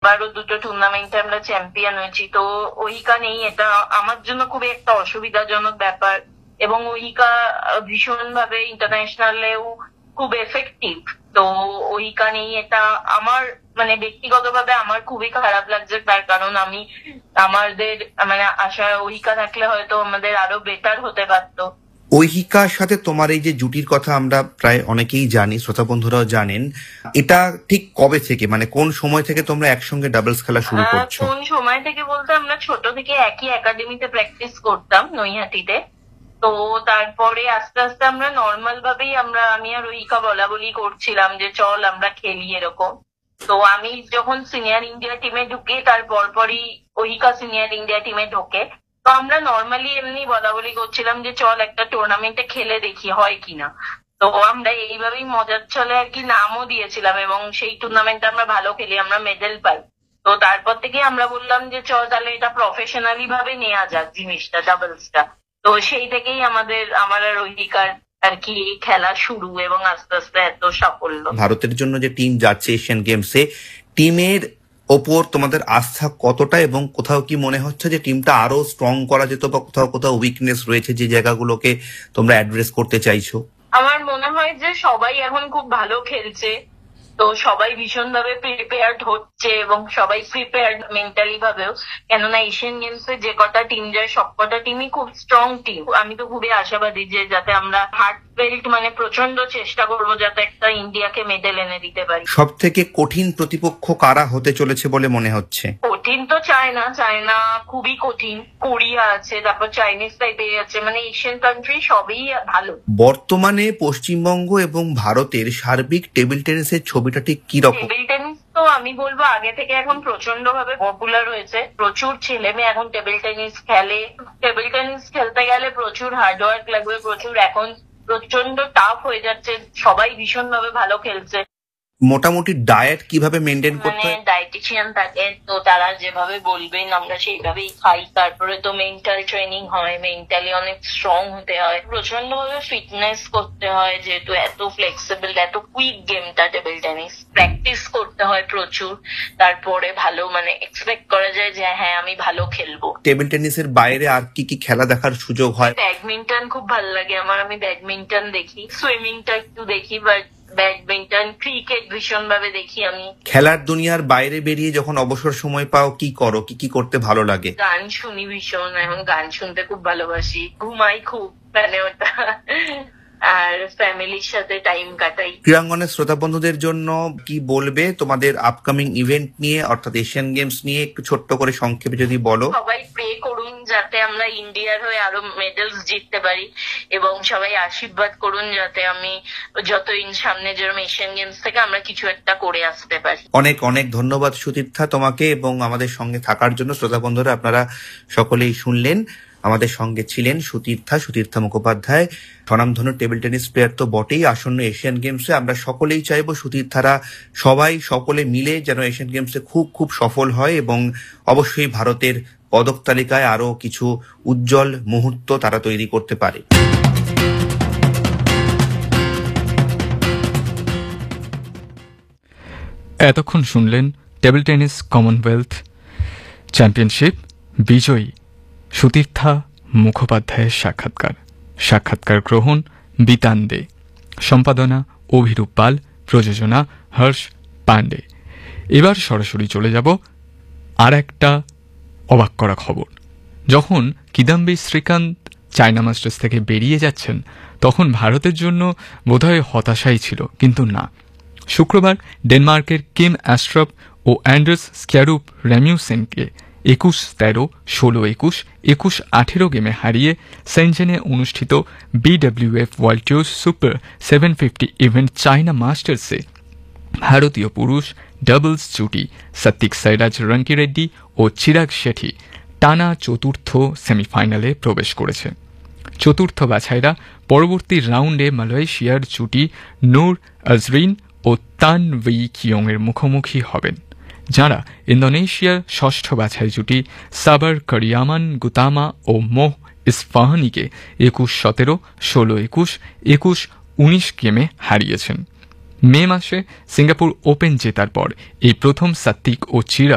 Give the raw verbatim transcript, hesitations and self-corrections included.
এবারও দুটো টুর্নামেন্টে আমরা চ্যাম্পিয়ন হয়েছি। তো ওহিকা নেই, এটা আমার জন্য খুবই একটা অসুবিধাজনক ব্যাপার। এবং ওহিকা ভীষণ ভাবে ইন্টারন্যাশনালেও খুব এফেক্টিভ। তো ওহিকা নেই, এটা আমার মানে ব্যক্তিগতভাবে আমার খুবই খারাপ লাগছে, তার কারণ আমি আমাদের মানে আশা ওহিকা থাকলে হয়তো আমাদের আরো বেটার হতে পারতো। ওহিকার সাথে তোমার এই যে জুটির কথা আমরা প্রায় অনেকেই জানি, শ্রোতা বন্ধুরাও জানেন, এটা ঠিক কবে থেকে, মানে কোন সময় থেকে তোমরা একসঙ্গে ডাবলস খেলা শুরু করছো? কোন সময় থেকে বলতে আমরা ছোট থেকে একই একাডেমিতে প্র্যাকটিস করতাম নৈহাটিতে। তো তারপরে আস্তে আস্তে আমরা নর্মাল ভাবেই আমরা আমি আর ওহিকা বলা বলি করছিলাম যে চল আমরা খেলি এরকম। তো আমি যখন সিনিয়র ইন্ডিয়া টিমে ঢুকি তার পরপরই ওহিকা সিনিয়র ইন্ডিয়া টিমে ঢোকে। তো আমরা নর্মালি এমনি বলা বলি করছিলাম যে চল একটা টুর্নামেন্টে খেলে দেখি হয় কিনা। তো আমরা এইভাবেই মজার ছলে আর কি নামও দিয়েছিলাম এবং সেই টুর্নামেন্টে আমরা ভালো খেলি, আমরা মেডেল পাই। তো তারপর থেকে আমরা বললাম যে চল তাহলে এটা প্রফেশনালি ভাবে নেওয়া যাক জিনিসটা, ডাবলসটা। তো সেই থেকেই আমাদের আমার আর ওহিকার আর কি খেলা শুরু এবং আস্তে আস্তে এত সাফল্য। ভারতের জন্য যে টিম যাচ্ছে এশিয়ান গেমসে, টিমের ওপর তোমাদের আস্থা কতটা এবং কোথাও কি মনে হচ্ছে যে টিমটা আরো স্ট্রং করা যেত বা কোথাও কোথাও উইকনেস রয়েছে যে জায়গাগুলোকে তোমরা অ্যাড্রেস করতে চাইছো? আমার মনে হয় যে সবাই এখন খুব ভালো খেলছে, তো সবাই ভীষণ ভাবে প্রিপেয়ার্ড হচ্ছে এবং সবাই প্রিপেয়ার্ড মেন্টালি ভাবেও। কেননা এশিয়ান গেমসে যে কটা টিম যায় সব কটা টিমই খুব স্ট্রং টিম। আমি তো খুবই আশাবাদী যে যাতে আমরা হার্ট ফেল্ট মানে প্রচন্ড চেষ্টা করবো যাতে একটা ইন্ডিয়াকে মেডেল এনে দিতে পারি। সব থেকে কঠিন প্রতিপক্ষ কারা হতে চলেছে বলে মনে হচ্ছে? কঠিন তো চায়না, চায়না খুবই কঠিন। কোরিয়া আছে, তারপর চাইনিজ টাইপের আছে, মানে এশিয়ান কান্ট্রি সবই ভালো। বর্তমানে পশ্চিমবঙ্গ এবং ভারতের সার্বিক টেবিল টেনিসের ছবিটা ঠিক কি রকম? টেবিল টেনিস তো আমি বলবো আগে থেকে এখন প্রচন্ড ভাবে পপুলার হয়েছে। প্রচুর ছেলে মেয়ে এখন টেবিল টেনিস খেলে। টেবিল টেনিস খেলতে গেলে প্রচুর হার্ডওয়ার্ক লাগবে, প্রচুর এখন প্রচন্ড টাফ হয়ে যাচ্ছে, সবাই ভীষণ ভাবে ভালো খেলছে। মোটামুটি ডায়েট কিভাবে মেনটেন করতে হয়? ডায়েটিশিয়ান থাকে, তো তারা যেভাবে বলবেন আমরা সেইভাবেই খাই। তারপরে তো মেন্টাল ট্রেনিং হয়, মেন্টালি অনেক স্ট্রং হতে হয়, প্রচন্ড ভাবে ফিটনেস করতে হয়, যেহেতু এত ফ্লেক্সিবল এত কুইক গেমটা টেবিল টেনিস। প্র্যাকটিস করতে হয় প্রচুর, তারপরে ভালো মানে এক্সপেক্ট করা যায় যে হ্যাঁ আমি ভালো খেলবো। টেবিল টেনিসের বাইরে আর কি কি খেলা দেখার সুযোগ হয়? ব্যাডমিন্টন খুব ভালো লাগে আমার, আমি ব্যাডমিন্টন দেখি। সুইমিংটা একটু দেখি, বাট ব্যাডমিন্টন ক্রিকেট ভীষণ ভাবে দেখি আমি। খেলার দুনিয়ার বাইরে বেরিয়ে যখন অবসর সময় পাও কি করো, কি কি করতে ভালো লাগে? গান শুনি ভীষণ, এখন গান শুনতে খুব ভালোবাসি। ঘুমাই খুব, মানে ওটা আর ফ্যামিলির সাথে টাইম কাটাই। ক্রীড়াঙ্গনের শ্রোতা বন্ধুদের জন্য কি বলবে তোমাদের আপকামিং ইভেন্ট নিয়ে, অর্থাৎ এশিয়ান গেমস নিয়ে একটু ছোট্ট করে সংক্ষেপে যদি বলো। সবাই প্রে করুন যাতে আমরা ইন্ডিয়ার হয়ে আরো মেডেলস জিততে পারি এবং সবাই আশীর্বাদ করুন যাতে আমি যত সামনে যেরকম এশিয়ান গেমস থেকে আমরা কিছু একটা করে আসতে পারি। অনেক অনেক ধন্যবাদ সুতীর্থা তোমাকে এবং আমাদের সঙ্গে থাকার জন্য। শ্রোতা বন্ধুরা আপনারা সকলেই শুনলেন, আমাদের সঙ্গে ছিলেন সুতীর্থা সুতীর্থা মুখোপাধ্যায়, স্বনামধন্য টেবিল টেনিস প্লেয়ার তো বটেই। আসন্ন এশিয়ান গেমসে আমরা সকলেই চাইবো সুতীর্থারা সবাই সকলে মিলে যেন এশিয়ান গেমসে খুব খুব সফল হয় এবং অবশ্যই ভারতের পদক তালিকায় আরো কিছু উজ্জ্বল মুহূর্ত তারা তৈরি করতে পারে। এতক্ষণ শুনলেন টেবিল টেনিস কমনওয়েলথ চ্যাম্পিয়নশিপ বিজয়ী সুতীর্থা মুখোপাধ্যায়ের সাক্ষাৎকার। সাক্ষাৎকার গ্রহণ বিতান দে, সম্পাদনা অভিরূপ পাল, প্রযোজনা হর্ষ পান্ডে। এবার সরাসরি চলে যাব আর একটা অবাক করা খবর। যখন কিদাম্বি শ্রীকান্ত চায়না মাস্টার্স থেকে বেরিয়ে যাচ্ছেন তখন ভারতের জন্য বোধহয় হতাশাই ছিল, কিন্তু না। শুক্রবার ডেনমার্কের কিম অ্যাস্ট্রপ ও অ্যান্ডার্স স্ক্যারুপ র্যামিউসেনকে একুশ তেরো, ষোলো একুশ, একুশ আঠেরো গেমে হারিয়ে সেনজেনে অনুষ্ঠিত BWF world tour super seven fifty event China মাস্টার্সে ভারতীয় পুরুষ ডাবলস জুটি সাত্বিক সাইরাজ রঙ্কিরেড্ডি ও চিরাগ শেঠি টানা চতুর্থ সেমিফাইনালে প্রবেশ করেছে। চতুর্থ বাছাইরা পরবর্তী রাউন্ডে মালয়েশিয়ার জুটি নূর আজরিন ও তান উই কিয়ংয়ের মুখোমুখি হবেন, যাঁরা ইন্দোনেশিয়ার ষষ্ঠ বাছাই জুটি সাবার করিয়ামান গুতামা ও মোহ ইসফাহানিকে একুশ সতেরো, ষোলো একুশ, একুশ উনিশ গেমে হারিয়েছেন। মে মাসে সিঙ্গাপুর ওপেন জেতার পর এই প্রথম সাত্বিক ও চিরাগ